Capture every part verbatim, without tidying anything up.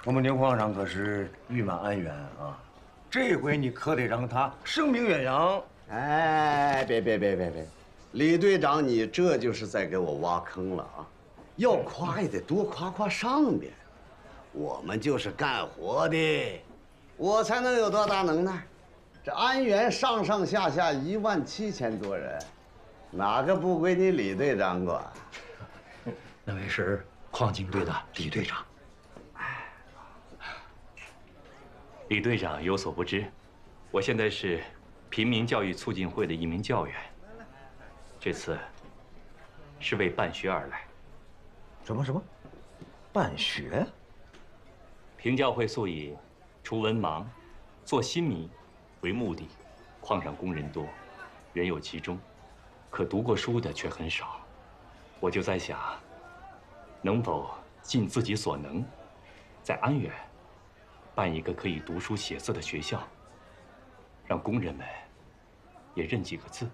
我们牛矿上可是誉满安源啊，这回你可得让他声名远扬。 哎，别别别别别，李队长，你这就是在给我挖坑了啊！要夸也得多夸夸上面，我们就是干活的，我才能有多大能耐？这安源上上下下一万七千多人，哪个不归你李队长管？ 那位是矿井队的李队长。 李队长有所不知，我现在是平民教育促进会的一名教员，这次是为办学而来。 什么什么？办学？ 平教会素以除文盲、做新民为目的，矿上工人多，人有其中，可读过书的却很少。我就在想，能否尽自己所能，在安源办一个可以读书写字的学校，让工人们也认几个字。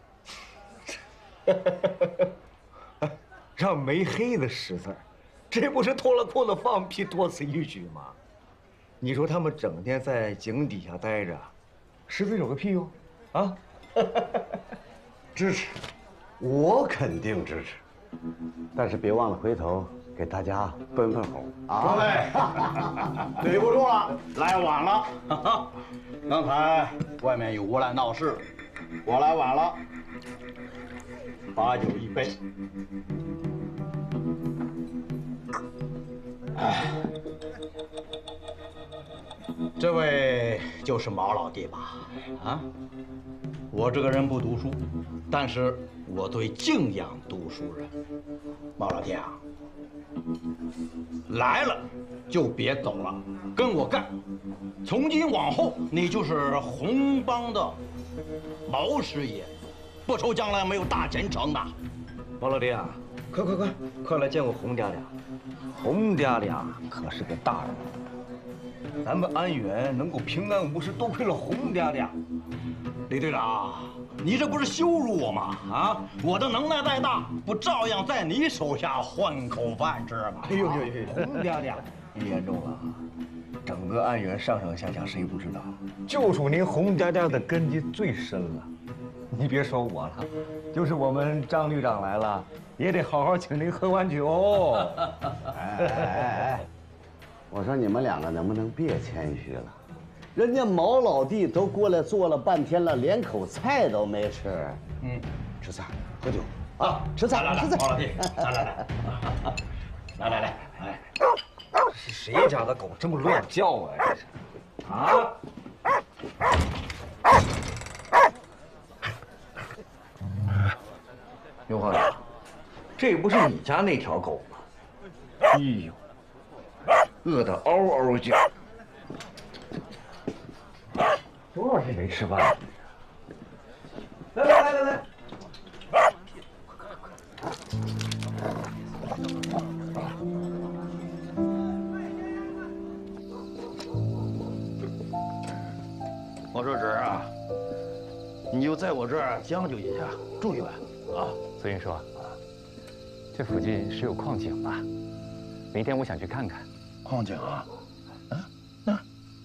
让没黑子识字儿，这不是脱了裤子放屁，多此一举吗？你说他们整天在井底下待着，识字有个屁用啊！ 支持，我肯定支持，但是别忘了回头给大家分分红啊！ 对，对不住了，来晚了。刚才外面有无赖闹事，我来晚了。把酒一杯。哎，这位就是毛老弟吧？啊，我这个人不读书，但是我最敬仰读书人。毛老弟啊，来了就别走了，跟我干！从今往后，你就是红帮的毛师爷，不愁将来没有大前程的。 毛老弟啊，快快快，快来见我洪爹爹！洪爹爹可是个大人，咱们安源能够平安无事，多亏了洪爹爹。 李队长，你这不是羞辱我吗？啊，我的能耐再大，不照样在你手下混口饭吃吗？ 哎呦呦呦，洪爹爹，你严重了啊！整个安源上上下下谁不知道，就属您洪家家的根基最深了。你别说我了，就是我们张旅长来了，也得好好请您喝碗酒。 哎哎哎，我说你们两个能不能别谦虚了？人家毛老弟都过来坐了半天了，连口菜都没吃。嗯，吃菜喝酒啊，吃菜来来吃菜。 毛老弟，来来来，来来来，哎。 是谁家的狗这么乱叫啊？这是啊！刘矿长，这不是你家那条狗吗？哎呦，饿得嗷嗷叫，多少天没吃饭了？来来来来来！ 我说侄儿啊，你就在我这儿将就一下，住一晚啊。 所以说，这附近是有矿井吧？明天我想去看看。 矿井啊，嗯，那，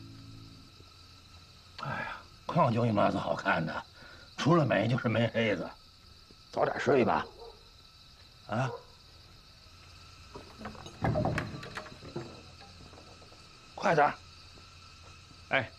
哎呀，矿井有嘛子好看的？除了美就是没黑子。早点睡吧。啊。快点。 哎。